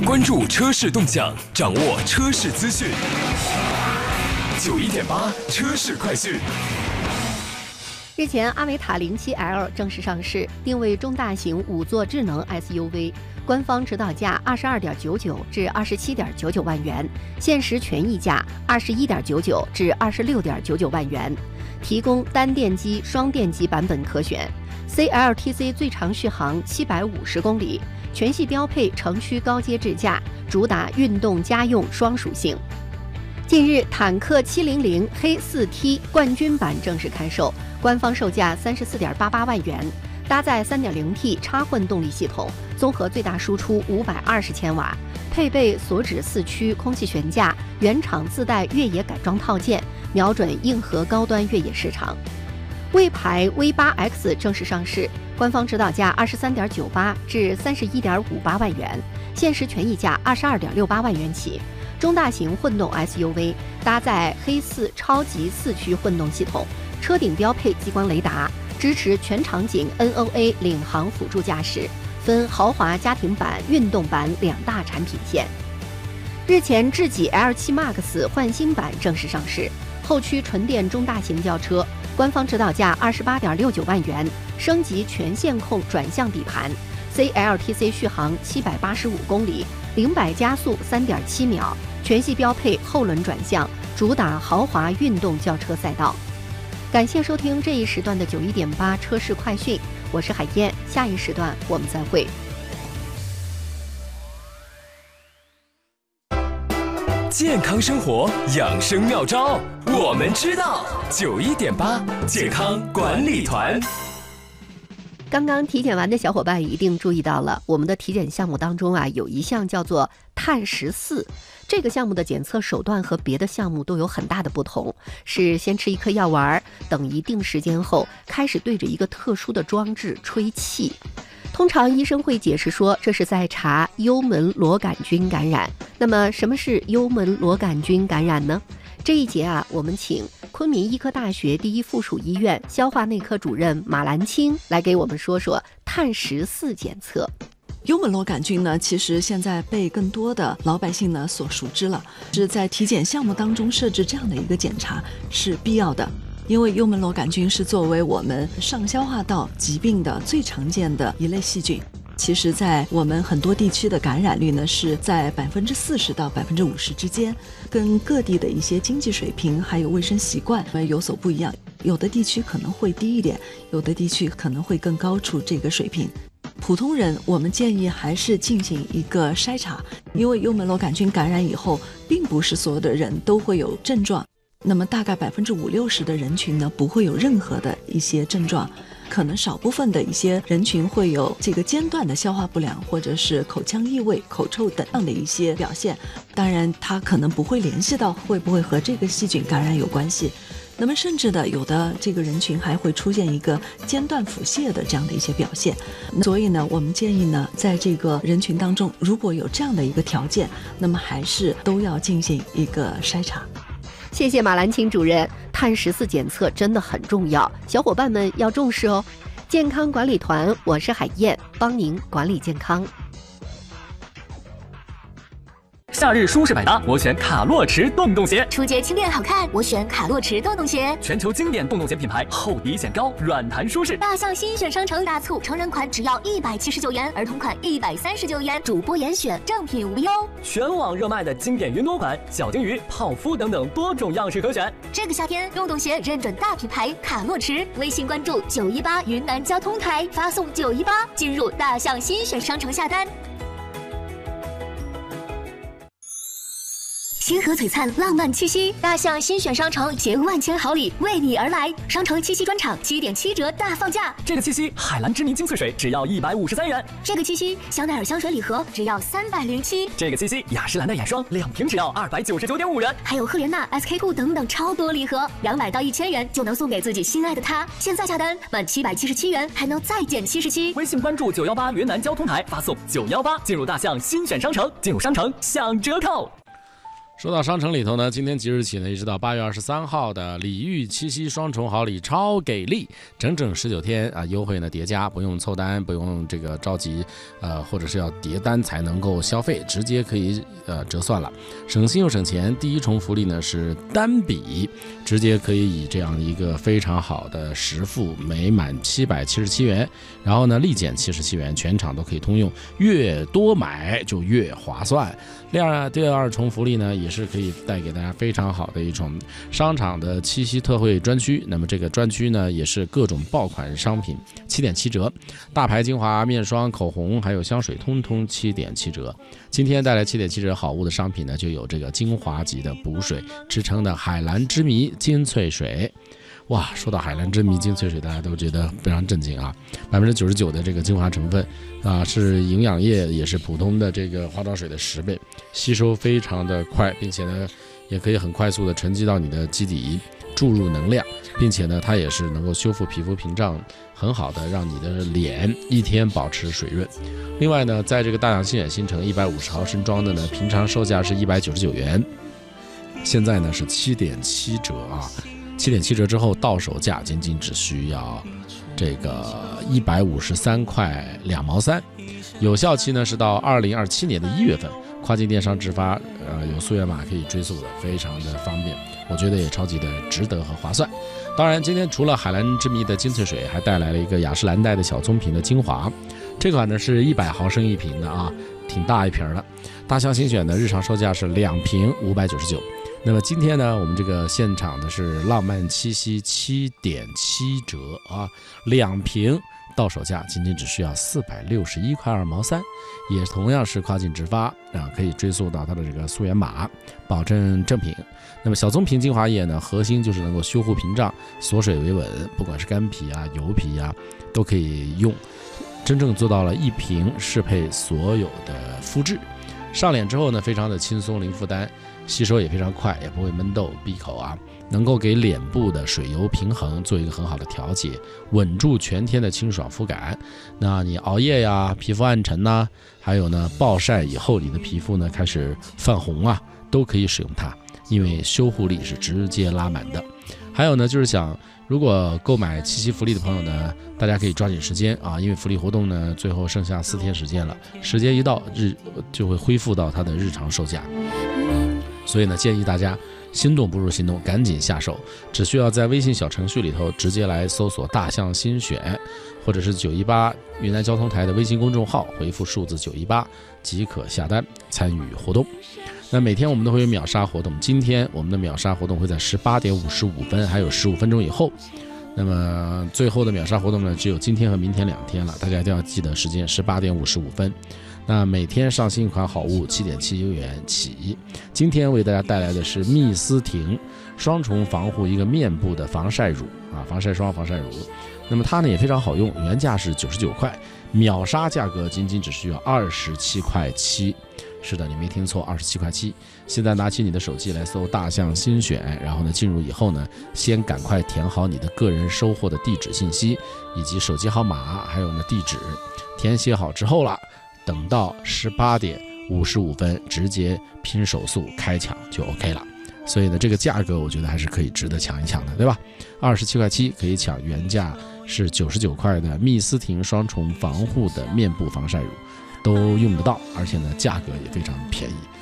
关注车市动向，掌握车市资讯。91.8车市快讯。 日前，阿维塔07L 正式上市，定位中大型5座智能 SUV， 官方指导价22.99至27.99万元，限时权益价21.99至26.99万元，提供单电机、双电机版本可选。CLTC 最长续航750公里，全系标配城区高阶智驾，主打运动家用双属性。近日，坦克700黑 4T 冠军版正式开售，官方售价34.88万元，搭载 3.0T 插混动力系统，综合最大输出520千瓦，配备锁止4驱空气悬架，原厂自带越野改装套件，瞄准硬核高端越野市场。魏牌 V8X 正式上市，官方指导价23.98至31.58万元，限时权益价22.68万元起。中大型混动 SUV， 搭载黑4超级4驱混动系统，车顶标配激光雷达，支持全场景 NOA 领航辅助驾驶，分豪华家庭版、运动版2大产品线。日前，智己 L7 Max 焕新版正式上市，后驱纯电中大型轿车，官方指导价28.69万元，升级全线控转向底盘 ，CLTC 续航785公里，0-100加速3.7秒，全系标配后轮转向，主打豪华运动轿车赛道。感谢收听这一时段的91.8车市快讯，我是海燕，下一时段我们再会。 健康生活养生妙招，我们知道。91.8健康管理团。 刚刚体检完的小伙伴一定注意到了，我们的体检项目当中有一项叫做碳14。这个项目的检测手段和别的项目都有很大的不同，是先吃一颗药丸，等一定时间后开始对着一个特殊的装置吹气。通常医生会解释说，这是在查幽门螺杆菌感染。那么什么是幽门螺杆菌感染呢？这一节我们请昆明医科大学第一附属医院消化内科主任马兰青来给我们说说碳14检测。 幽门螺杆菌呢，其实现在被更多的老百姓呢所熟知了，是在体检项目当中设置这样的一个检查是必要的。因为幽门螺杆菌是作为我们上消化道疾病的最常见的一类细菌，其实在我们很多地区的感染率呢是在40%到50%之间，跟各地的一些经济水平还有卫生习惯有所不一样，有的地区可能会低一点，有的地区可能会更高出这个水平。普通人我们建议还是进行一个筛查，因为幽门螺杆菌感染以后，并不是所有的人都会有症状，那么大概50-60%的人群呢不会有任何的一些症状，可能少部分的一些人群会有这个间断的消化不良，或者是口腔异味、口臭等样的一些表现。当然它可能不会联系到会不会和这个细菌感染有关系，那么甚至的有的这个人群还会出现一个间断腹泻的这样的一些表现。所以呢，我们建议呢，在这个人群当中，如果有这样的一个条件，那么还是都要进行一个筛查。 谢谢马兰青主任，碳14检测真的很重要，小伙伴们要重视哦。健康管理团，我是海燕，帮您管理健康。 夏日舒适百搭，我选卡洛驰洞洞鞋； 初阶轻便好看，我选卡洛驰洞洞鞋。 全球经典洞洞鞋品牌，厚底显高，软弹舒适。 大象新选商城大促，成人款只要179元，儿童款139元，主播严选，正品无忧。 全网热卖的经典云朵款、小金鱼、泡芙等等多种样式可选。 这个夏天，洞洞鞋认准大品牌卡洛驰，微信关注918云南交通台，发送918进入大象新选商城下单。星河璀璨，浪漫气息，大象新选商城携万千好礼为你而来。商城七夕专场7.7折大放价， 这个七夕海蓝之谜精粹水只要153元， 这个七夕香奈儿香水礼盒只要307， 这个七夕雅诗兰黛眼霜2瓶只要299.5元， 还有赫莲娜、SK-2等等超多礼盒，200到1000元就能送给自己心爱的他。现在下单满777元还能再减77。 微信关注918云南交通台，发送918进入大象新选商城，进入商城享折扣。 说到商城里头呢，今天即日起呢，一直到8月23号的礼遇七夕双重好礼超给力，整整19天啊，优惠呢叠加，不用凑单，不用这个着急，或者是要叠单才能够消费，直接可以折算了，省心又省钱。第一重福利呢是单笔，直接可以以这样一个非常好的实付，每满777元，然后呢立减77元，全场都可以通用，越多买就越划算。第二重福利呢，也是可以带给大家非常好的一种商场的七夕特惠专区。那么这个专区呢，也是各种爆款商品7.7折，大牌精华、面霜、口红还有香水，通通7.7折。今天带来7.7折好物的商品呢，就有这个精华级的补水之称的海蓝之谜精粹水。哇，说到海蓝之谜精粹水，大家都觉得非常震惊啊！99%的这个精华成分啊，是营养液，也是普通的这个化妆水的10倍，吸收非常的快，并且呢，也可以很快速的沉积到你的基底，注入能量，并且呢，它也是能够修复皮肤屏障，很好的让你的脸一天保持水润。另外呢，在这个大洋新远新城150毫升装的呢，平常售价是199元，现在呢是7.7折啊。7.7折之后到手价仅仅只需要这个153块2毛3，有效期呢是到2027年的1月份，跨境电商直发，有溯源码可以追溯的，非常的方便，我觉得也超级的值得和划算。当然，今天除了海蓝之谜的精粹水，还带来了一个雅诗兰黛的小棕瓶的精华，这款呢是100毫升一瓶的啊，挺大一瓶的。大象新选的日常售价是2瓶599。那么今天呢，我们这个现场的是浪漫七夕7.7折啊，2瓶到手价仅仅只需要461块2毛3，也同样是跨境直发啊，可以追溯到它的这个溯源码，保证正品。那么小棕瓶精华液呢，核心就是能够修护屏障，锁水维稳，不管是干皮啊、油皮啊，都可以用，真正做到了一瓶适配所有的肤质。上脸之后呢，非常的轻松零负担，吸收也非常快，也不会闷痘闭口啊，能够给脸部的水油平衡做一个很好的调节，稳住全天的清爽肤感。那你熬夜呀、皮肤暗沉呐，还有呢暴晒以后你的皮肤呢开始泛红啊，都可以使用它，因为修护力是直接拉满的。还有呢，就是想如果购买七夕福利的朋友呢，大家可以抓紧时间啊，因为福利活动呢最后剩下4天时间了，时间一到就会恢复到它的日常售价。所以呢，建议大家心动不如行动，赶紧下手，只需要在微信小程序里头直接来搜索大象新选，或者是918云南交通台的微信公众号，回复数字918即可下单参与活动。那每天我们都会有秒杀活动，今天我们的秒杀活动会在18点55分，还有15分钟以后。那么最后的秒杀活动呢，只有今天和明天2天了，大家一定要记得时间18点55分。那每天上新一款好物7.7元起。今天为大家带来的是蜜丝婷双重防护一个面部的防晒乳啊，防晒霜、防晒乳。那么它呢也非常好用，原价是99块，秒杀价格仅仅只需要27块7。是的，你没听错，27块7。现在拿起你的手机来搜大象新选，然后呢进入以后呢，先赶快填好你的个人收货的地址信息以及手机号码，还有呢地址，填写好之后了，等到18点55分直接拼手速开抢就 OK 了。所以呢，这个价格我觉得还是可以值得抢一抢的，对吧？27块7可以抢原价是99块的蜜丝婷双重防护的面部防晒乳，都用得到，而且呢价格也非常便宜。